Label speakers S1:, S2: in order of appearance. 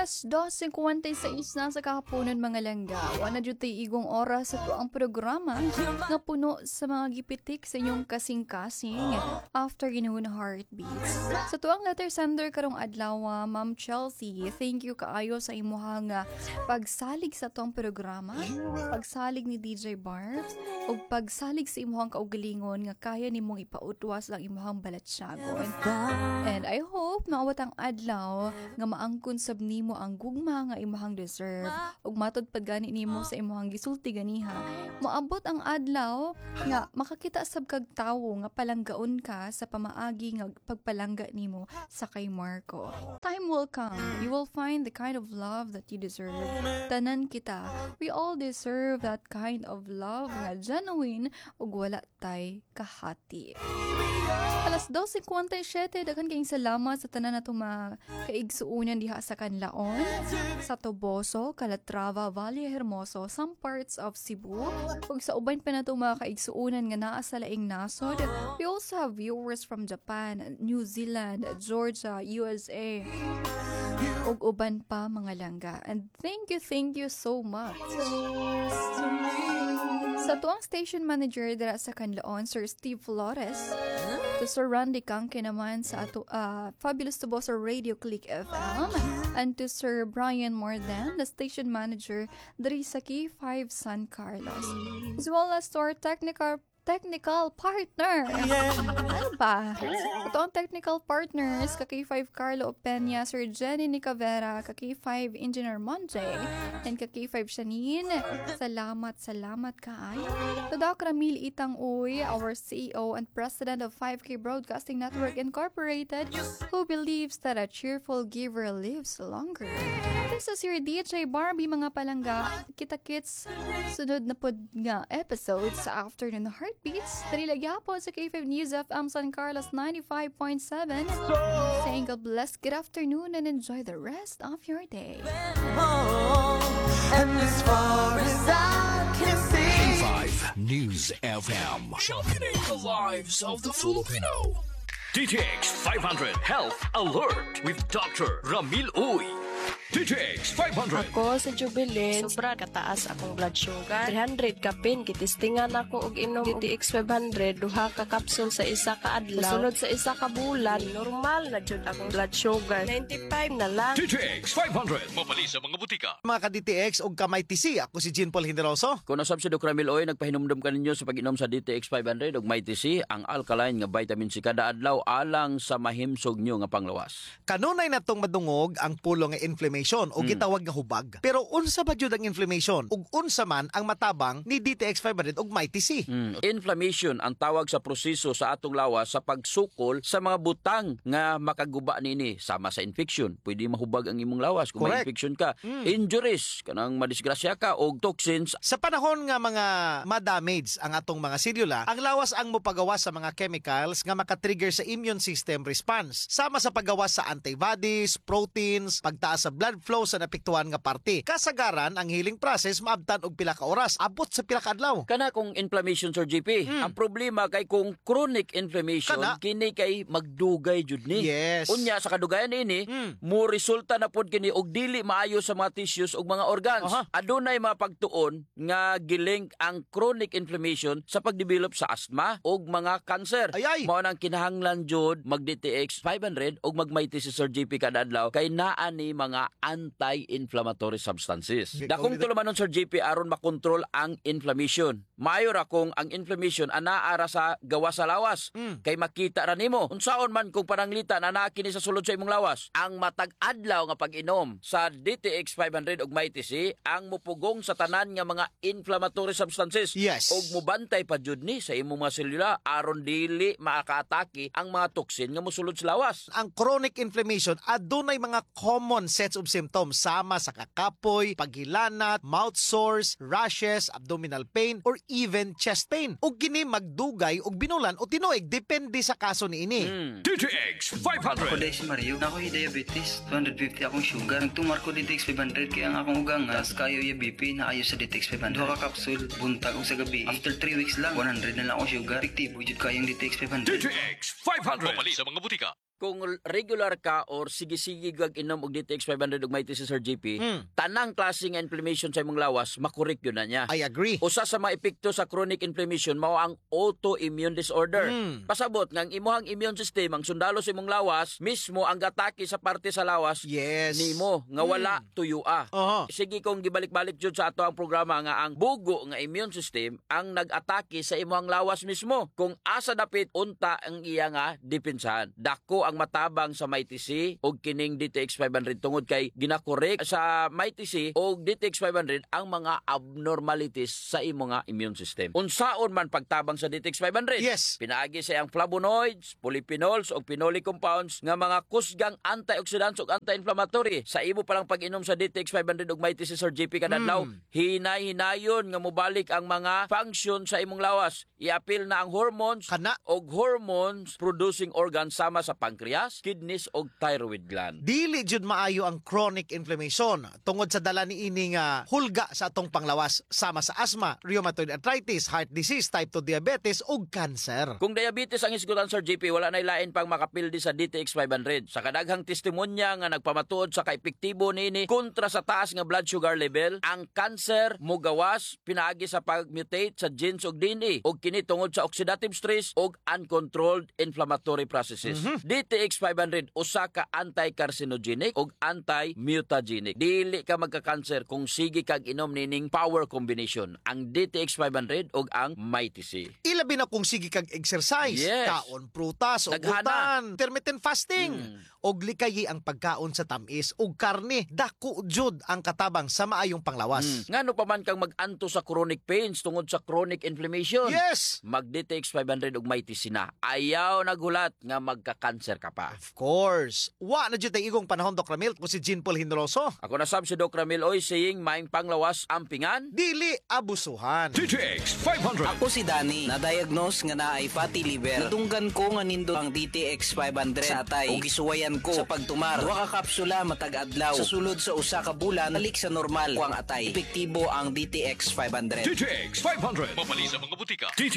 S1: Alas 12:56 na sa kahaponan mga langga. Wala dyan tayo igong oras sa ang programa nga puno sa mga gipitik sa inyong kasing-kasing after ginuhon na heartbeats. Sa tuang letter sender karong adlaw, Ma'am Chelsea, thank you kaayo sa imuhang pagsalig sa tuang programa, pagsalig ni DJ Barbs, o pagsalig sa imuhang kaugalingon nga kaya nimong ipautwas ang imuhang balatsyagon. And I hope maawat ang adlaw nga maangkon sab nimo ang gugma nga imong deserve ug matod pad gani nimo sa imong gisulti ganiha. Moabot ang adlaw nga makakita sab kag tawo nga palanggaon ka sa pamaagi nga pagpalangga nimo sa kay Marco. Time will come. You will find the kind of love that you deserve. Tanan kita, we all deserve that kind of love nga genuine ug wala tay kahati. Alas 12:57, daghan kayong salamat sa tanan natong mga kaigsuunan diha sa Canlaon, sa Toboso, Calatrava, Valle Hermoso, some parts of Cebu, ug sa uban pa natong mga kaigsuunan nga naa sa laing nasod. We also have viewers from Japan, New Zealand, Georgia, USA, ug uban pa mga langga. And thank you so much. Sa tuang station manager dira sa Canlaon, Sir Steve Flores, to Sir Randy Kangke naman sa ato Fabulous Toboso Radio Click FM, and to Sir Brian Mordan, the station manager diri sa K5 San Carlos, as well as to our technical partner. Ano ba? Ito ang technical partners, K5 Carlo Peña, Sir Jenny Nicavera, K5 Engineer Monjay, and K5 Shanine. Salamat kaayo. To Doc Ramil Itang Uy, our CEO and President of 5K Broadcasting Network Incorporated, who believes that a cheerful giver lives longer. This is your DJ Barbie, mga palangga. Kita-kits sunod na pod nga episode sa Afternoon Heartbeats. Dali po sa K5 News FM San Carlos 95.7. Saying God bless, good afternoon, and enjoy the rest of your day.
S2: And as far as I can see,
S3: K5 News FM, championing the lives of the Filipino. DTX 500 Health Alert with Dr. Ramil Uy. DTX 500.
S4: Ako sa Jubilee, sobra kataas akong blood sugar. 300 kapin, kitistingan ako og inom DTX 500, duha ka kapsul sa isa ka adlaw. Sunod sa isa ka bulan, normal na jud akong blood sugar. 95 na lang.
S3: DTX 500. Mabali sa mga butika.
S5: Mga ka-DTX o kamay TC, ako si Jean Paul Generoso.
S6: Kung nasab si Dr. Ramil Oy, nagpahinumdum ka ninyo sa pag-inom sa DTX 500 ug may TC, ang alkaline nga vitamin C kada adlaw alang sa mahimsog nyo nga panglawas.
S5: Kanunay na tong madungog ang pulo nga inflammation o gitawag nga hubag. Pero unsa ba jud ang inflammation ug unsa man ang matabang ni DTX 500 ug may TC?
S6: Inflammation ang tawag sa proseso sa atong lawas sa pagsukol sa mga butang nga makaguba nini sama sa infection. Pwede mahubag ang imong lawas kung may infection ka. Injuries, kanang madisgrasya ka og toxins.
S5: Sa panahon nga mga ma-damage ang atong mga selula, ang lawas ang mopagawas sa mga chemicals nga makatrigger sa immune system response. Sama sa paggawas sa antibodies, proteins, pagtaas sa blood flow sa napektuhan nga parte. Kasagaran ang healing process maabtan og pila ka oras, abot sa pila ka adlaw.
S6: Kana kung inflammation, Sir GP, ang problema kay kung chronic inflammation, kini kay magdugay jud ni.
S5: Yes.
S6: Unya sa kadugayan ini, mo resulta na pod kini og dili maayo sa mga tissues ug mga organs. Adunay mga pagtuon nga gilink ang chronic inflammation sa pagdevelop sa asthma ug mga cancer. Mao nang kinahanglan jud mag DTX 500 ug magmayti si Sir GP kada adlaw kay naa ni mga anti-inflammatory substances. Dakong tulumanon Sir GP aron makontrol ang inflammation. Maayo ra kung ang inflammation anaa ra sa gawa sa lawas. Kay makita ra nimo unsaon man kung pananglitan ana kini sa sulod sa imong lawas. Ang matag adlaw nga pag-inom sa DTX 500 ug may TC ang mupugong sa tanan nga mga inflammatory substances.
S5: Yes.
S6: Ug mubantay pa jud ni sa imong mga selula aron dili makaatake ang mga toxin nga mosulod sa lawas.
S5: Ang chronic inflammation adunay mga common sets of symptoms sama sa kakapoy, paghilanat, mouth sores, rashes, abdominal pain, or even chest pain. Ug kini magdugay og binulan o tinuig depende sa kaso niini.
S3: DTX 500.
S7: Ako dahil si Mario, na ako diabetes, 250 akong sugar. Nagtumar ko DTX 500 kaya ang akong ugangas, kayo yung BP na ayos sa DTX 500. Duha ka kapsul, buntag og sa gabi. After 3 weeks lang, 100 na lang akong sugar. Efektibo jud kayong DTX 500.
S3: DTX 500. Mabali sa mga butika.
S6: kung regular ka or sige-sige kag inom og DTX 500 ug Mighty Sir GP, tanang klase nga inflammation sa imong lawas makorek yun na niya.
S5: I agree.
S6: Usa sa mga epekto sa chronic inflammation mao ang autoimmune disorder. Pasabot nga ang imuhang immune system, ang sundalo sa imong lawas, mismo ang gatake sa parte sa lawas
S5: Yes.
S6: nimo nga wala tuyua. Sige kung gibalik-balik jud sa ato ang programa nga ang bugo nga immune system ang nag-atake sa imuhang lawas mismo. Kung asa dapit unta ang iya nga depensahan. Dako ang matabang sa Mighty C og kining DTX 500 tungod kay ginakorek sa Mighty C og DTX 500 ang mga abnormalities sa imo nga immune system. Unsaon man pagtabang sa DTX 500?
S5: Yes.
S6: Pinaagi sa iyang flavonoids, polyphenols o phenolic compounds nga mga kusgang antioxidants ug anti-inflammatory. Sa imo palang pag-inom sa DTX 500 ug Mighty C Sir JP kadadlaw, hinay-hinayon nga mobalik ang mga function sa imong lawas. I-appeal na ang hormones
S5: Kana.
S6: og hormones producing organs sama sa pancreas, kidneys og thyroid gland.
S5: Dili jud maayo ang chronic inflammation tungod sa dala ni ini nga hulga sa atong panglawas sama sa asthma, rheumatoid arthritis, heart disease, type 2 diabetes ug cancer.
S6: Kung diabetes ang isgutan Sir JP, wala na lain pang makapildi sa DTX 500. Sa kadaghang testimonya nga nagpamatuod sa kaepektibo niini kontra sa taas nga blood sugar level, ang cancer mugawas pinaagi sa pag-mutate sa genes ug DNA ug kini tungod sa oxidative stress ug uncontrolled inflammatory processes. DTX 500 usa ka anti-carcinogenic ug anti-mutagenic. Dili ka magka-cancer kung sige kag inom nining power combination, ang DTX 500 ug ang Mighty C.
S5: Ilabi na kung sige kag exercise,
S6: Yes.
S5: kaon prutas, ugutan, intermittent fasting, og likayi ang pagkaon sa tamis ug karne, dako jud ang katabang sa maayong panglawas.
S6: Ngano pa man kang mag-anto sa chronic pains tungod sa chronic inflammation?
S5: Yes.
S6: Mag-DTX 500 ug Mighty C na. Ayaw nagulat nga magka-cancer ka pa.
S5: Of course. Wa na jud tay igong panahon Doc Ramil ko si Jean Paul Hindoloso.
S6: Ako na sab si Doc Ramil Oy saying maing panglawas ampingan.
S5: Dili abusuhan.
S3: DTX 500.
S8: Ako si Danny, na-diagnose nga naay fatty liver. Nadunggan ko nga nindo ang DTX 500 sa atay. Ug gisuwayan ko sa pagtumar. Duha ka kapsula matag adlaw. Sa sulod sa usa ka bulan, balik sa normal ko ang atay. Epektibo ang DTX 500.
S3: DTX 500. Mapali sa mga butika. DTX